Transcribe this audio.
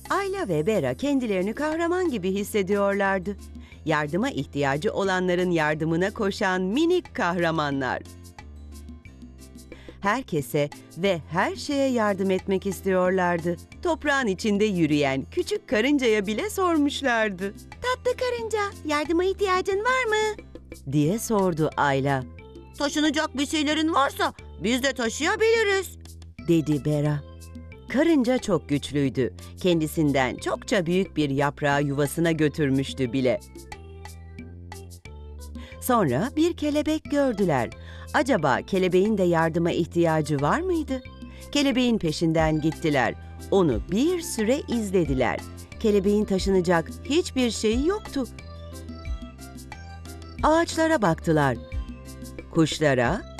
Ayla ve Bera kendilerini kahraman gibi hissediyorlardı. Yardıma ihtiyacı olanların yardımına koşan minik kahramanlar. Herkese ve her şeye yardım etmek istiyorlardı. Toprağın içinde yürüyen küçük karıncaya bile sormuşlardı. "Tatlı karınca, yardıma ihtiyacın var mı?" diye sordu Ayla. Taşınacak bir şeylerin varsa biz de taşıyabiliriz. Dedi Bera. Karınca çok güçlüydü. Kendisinden çokça büyük bir yaprağı yuvasına götürmüştü bile. Sonra bir kelebek gördüler. Acaba kelebeğin de yardıma ihtiyacı var mıydı? Kelebeğin peşinden gittiler. Onu bir süre izlediler. Kelebeğin taşınacak hiçbir şeyi yoktu. Ağaçlara baktılar. Kuşlara,